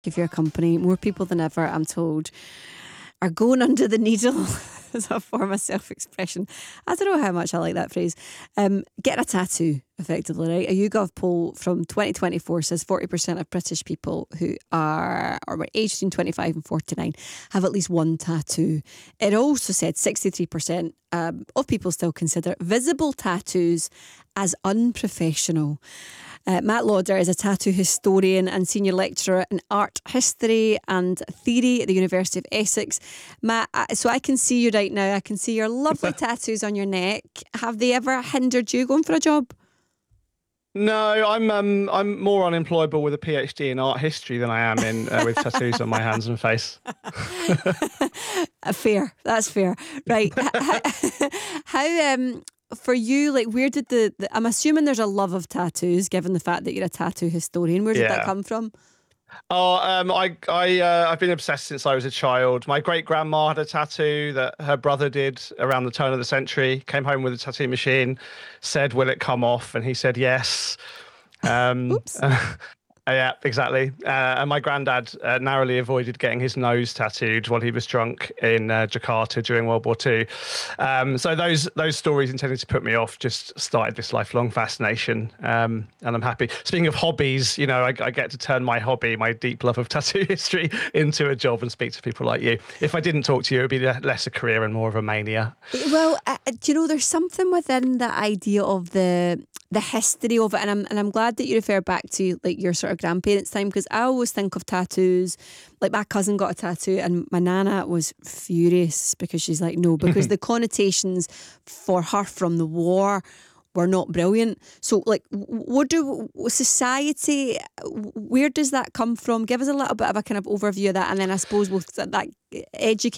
of your company. More people than ever, I'm told, are going under the needle as a form of self-expression. I don't know how much I like that phrase. Getting a tattoo, effectively, right? A YouGov poll from 2024 says 40% of British people who are or were aged between 25 and 49 have at least one tattoo. It also said 63% of people still consider visible tattoos as unprofessional. Matt Lauder is a tattoo historian and senior lecturer in art history and theory at the University of Essex. Matt, so I can see you right now. I can see your lovely tattoos on your neck. Have they ever hindered you going for a job? No, I'm more unemployable with a PhD in art history than I am in with tattoos on my hands and face. Fair, that's fair. Right. How for you, like, where did I'm assuming there's a love of tattoos, given the fact that you're a tattoo historian. Where did that Yeah. come from? Oh, I've been obsessed since I was a child. My great grandma had a tattoo that her brother did around the turn of the century. Came home with a tattoo machine, said, "Will it come off?" And he said, "Yes." Um, Oops. yeah, exactly. And my granddad narrowly avoided getting his nose tattooed while he was drunk in Jakarta during World War II. So those stories intended to put me off just started this lifelong fascination, and I'm happy. Speaking of hobbies, I get to turn my hobby, my deep love of tattoo history, into a job and speak to people like you. If I didn't talk to you, it would be less a career and more of a mania. Well, do you know, there's something within the idea of the history of it, and I'm glad that you refer back to like your sort of grandparents' time, because I always think of tattoos. Like, my cousin got a tattoo and my nana was furious because she's like, no, because the connotations for her from the war were not brilliant. So, like, what do society? Where does that come from? Give us a little bit of a kind of overview of that, and then I suppose we'll that educate